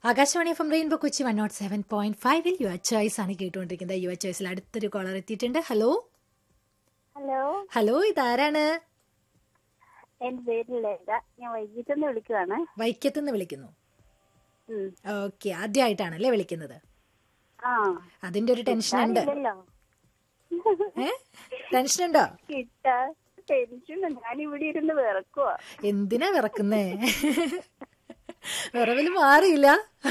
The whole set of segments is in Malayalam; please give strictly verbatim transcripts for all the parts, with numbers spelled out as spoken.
Akashvani F M rainbow Kochi one not seven point ഫൈവിൽ യുവർ ചോയ്സ് ആണ് കേട്ടുകൊണ്ടിരിക്കുന്നത്. യുവർ ചോയ്സിൽ അടുത്തൊരു കോളർ എത്തിയിട്ടുണ്ട്. ഹലോ ഹലോ ഹലോ ഇതാരാണ്? എന്റെ പേര് ലത. ഞാൻ വൈകിട്ടെന്ന് വിളിക്കുവാണ്. വൈക്കത്തുനിന്ന് വിളിക്കുന്നു. ഉം. ഓക്കെ, ആദ്യമായിട്ടാണല്ലേ വിളിക്കുന്നത്? ആ അതിന്റെ ഒരു ടെൻഷൻ ഉണ്ട്. കിട്ടാനില്ലല്ലോ. ഏ ടെൻഷൻ ഉണ്ടോ? കിട്ടാ ടെൻഷൻ. ഞാൻ ഇവിടെ ഇരുന്ന് വിറക്കുവാ. എന്തിനാ വിറക്കുന്നേ? വിറവില് മാറിയില്ല.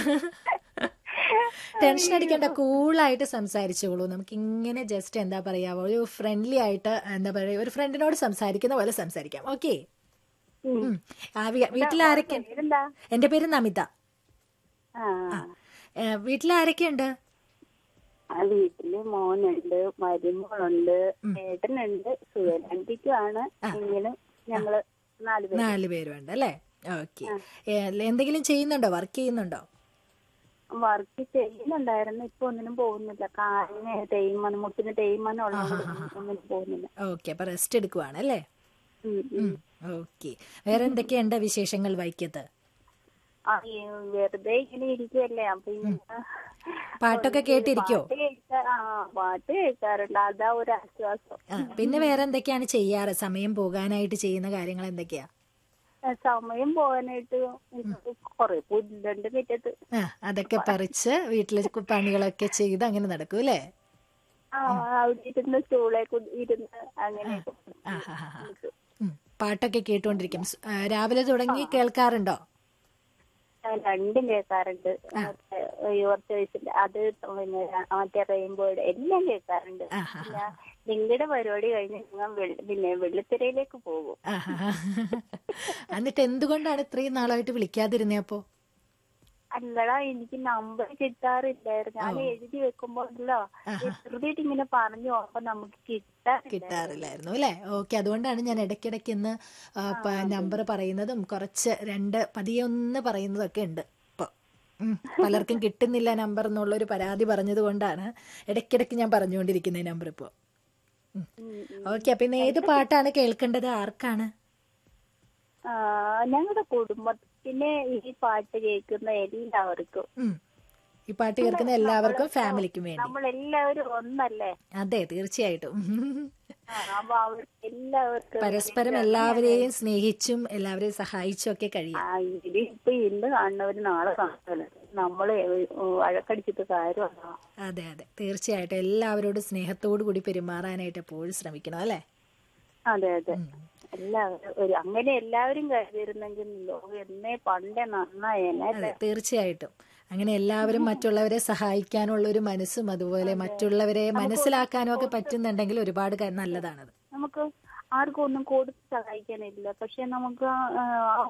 ടെൻഷൻ അടിക്കേണ്ട, കൂളായിട്ട് സംസാരിച്ചോളൂ. നമുക്ക് ഇങ്ങനെ ജസ്റ്റ് എന്താ പറയാ, ഒരു ഫ്രണ്ട്ലി ആയിട്ട് എന്താ പറയാ, ഒരു ഫ്രണ്ടിനോട് സംസാരിക്കുന്ന പോലെ സംസാരിക്കാം. ഓക്കെ. വീട്ടിലാരൊക്കെ? പേരെന്താ? എന്റെ പേര് നമിത. ആ വീട്ടിലാരൊക്കെയുണ്ട്? ആ, വീട്ടില് മോനുണ്ട്, മരുമോളുണ്ട്, ഏട്ടനുണ്ട്, സുഖാന്റിക്കുമാണ്. എങ്കിലും ഞങ്ങള് നാലുപേര്. നാല് പേരുണ്ട് അല്ലേ? ഓക്കെ. എന്തെങ്കിലും ചെയ്യുന്നുണ്ടോ? വർക്ക് ചെയ്യുന്നുണ്ടോ? വർക്ക് ചെയ്യുന്നുണ്ടായിരുന്നു. ഇപ്പൊ ഒന്നിനും പോകുന്നില്ല. കാലിന് തേയ്മാനം, മുട്ടിന് തേയ്മാനം ഉള്ളതുകൊണ്ട് ഒന്നിനും പോകുന്നില്ല. ഓക്കെ, അപ്പൊ റെസ്റ്റ് എടുക്കുവാണ് അല്ലേ? ഉം, ഉം. ഓക്കെ. വേറെ എന്തൊക്കെയുണ്ട് വിശേഷങ്ങൾ വൈക്കത്ത്? ആ, ഈ വെറുതെ ഇങ്ങനെ ഇരിക്കുവല്ലേ, അപ്പൊ ഇങ്ങനെ പാട്ടൊക്കെ കേട്ടിരിക്കോ? പാട്ട് കേൾക്കാ- ആ പാട്ട് കേൾക്കാറുണ്ട്. അതാ ഒരു ആശ്വാസം. ആ, പിന്നെ വേറെ എന്തൊക്കെയാണ് ചെയ്യാറ്? സമയം പോകാനായിട്ട് ചെയ്യുന്ന കാര്യങ്ങൾ എന്തൊക്കെയാ? സമയം പോകാനായിട്ട് കൊറേ പുല്ലുണ്ട് മുറ്റത്ത്. ആ, അതൊക്കെ പറിച്ച് വീട്ടിലെ പണികളൊക്കെ ചെയ്ത് അങ്ങനെ നടക്കും അല്ലേ? ആ, അവിടെ ഇരുന്ന് സ്റ്റൂളെ ഇരുന്ന് അങ്ങനെ. പാട്ടൊക്കെ കേട്ടുകൊണ്ടിരിക്കും. രാവിലെ തുടങ്ങി കേൾക്കാറുണ്ടോ? രണ്ടും കേൾക്കാറുണ്ട്. യുവർ ചോയ്സിന്റെ അത്, പിന്നെ മറ്റേ റെയിൻബോയുടെ എല്ലാം കേൾക്കാറുണ്ട്. പിന്നെ നിങ്ങളുടെ പരിപാടി കഴിഞ്ഞ് ഞാൻ പിന്നെ വെള്ളിത്തിരയിലേക്ക് പോകും. എന്നിട്ട് എന്തുകൊണ്ടാണ് ഇത്രയും നാളായിട്ട് വിളിക്കാതിരുന്നേ? അപ്പോ അല്ലടാ, എനിക്ക് നമ്പർ കിട്ടാറില്ലായിരുന്നു. ഞാൻ എഴുതി വെക്കുമ്പോഴല്ലോ വെറുതെ ഇങ്ങനെ പറഞ്ഞു, അപ്പൊ നമുക്ക് കിട്ടാ കിട്ടാറില്ലായിരുന്നു അല്ലേ? ഓക്കെ, അതുകൊണ്ടാണ് ഞാൻ ഇടയ്ക്കിടയ്ക്ക് ഇന്ന് നമ്പർ പറയുന്നതും കുറച്ച് രണ്ട് പതിയെ ഒന്ന് പറയുന്നതൊക്കെ ഉണ്ട്. ഇപ്പൊ പലർക്കും കിട്ടുന്നില്ല നമ്പർ എന്നുള്ളൊരു പരാതി പറഞ്ഞത് കൊണ്ടാണ് ഇടയ്ക്കിടയ്ക്ക് ഞാൻ പറഞ്ഞുകൊണ്ടിരിക്കുന്നത് നമ്പർ ഇപ്പോ. ഓക്കെ, അപ്പൊ ഇന്ന് ഏത് പാട്ടാണ് കേൾക്കേണ്ടത്? ആർക്കാണ്? ഞങ്ങളുടെ കുടുംബത്തിന് ഈ പാട്ട് കേൾക്കുന്ന എല്ലാവർക്കും. ഈ പാട്ട് കേൾക്കുന്ന എല്ലാവർക്കും, ഫാമിലിക്കും വേണ്ടി. നമ്മളെല്ലാവരും ഒന്നല്ലേ? അതെ, തീർച്ചയായിട്ടും. അപ്പൊ അവർക്ക് എല്ലാവർക്കും പരസ്പരം എല്ലാവരെയും സ്നേഹിച്ചും എല്ലാവരെയും സഹായിച്ചും ഒക്കെ കഴിയാം. ഇപ്പൊ ഇന്ന് കാണുന്നവര് നാളെ കാണുമല്ലോ. നമ്മള് വഴക്കടിച്ചിട്ട് കാര്യമല്ല. അതെ അതെ, തീർച്ചയായിട്ടും എല്ലാവരോടും സ്നേഹത്തോടു കൂടി പെരുമാറാനായിട്ട് എപ്പോഴും ശ്രമിക്കണം അല്ലേ? അതെ അതെ, എല്ലാവരും ഒരു അങ്ങനെ എല്ലാവരും കരുതിയിരുന്നെങ്കിൽ ലോകം എന്നേ പണ്ടേ നന്നായേനെ. തീർച്ചയായിട്ടും അങ്ങനെ എല്ലാവരും മറ്റുള്ളവരെ സഹായിക്കാനുള്ള ഒരു മനസ്സും അതുപോലെ മറ്റുള്ളവരെ മനസ്സിലാക്കാനും ഒക്കെ പറ്റുന്നുണ്ടെങ്കിൽ ഒരുപാട് നല്ലതാണത്. നമുക്ക് ആർക്കും ഒന്നും കൊടുത്ത് സഹായിക്കാനില്ല, പക്ഷെ നമുക്ക്